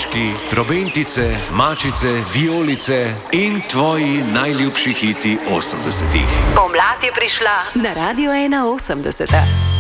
zvončki, trobentice, mačice, vijolice in tvoji najljubši hiti 80-ih. Pomlad je prišla na Radio 81.